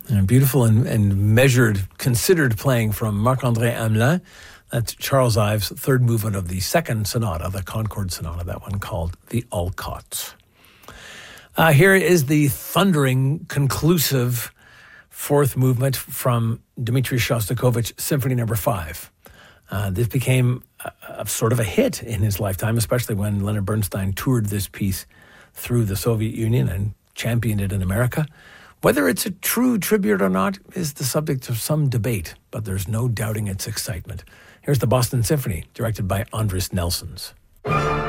Beautiful and measured, considered playing from Marc-André Hamelin. That's Charles Ives' third movement of the second sonata, the Concord Sonata, that one called the Alcott. Here is the thundering, conclusive fourth movement from Dmitri Shostakovich, Symphony No. 5. This became a sort of a hit in his lifetime, especially when Leonard Bernstein toured this piece through the Soviet Union and championed it in America. Whether it's a true tribute or not is the subject of some debate, but there's no doubting its excitement. Here's the Boston Symphony, directed by Andris Nelsons.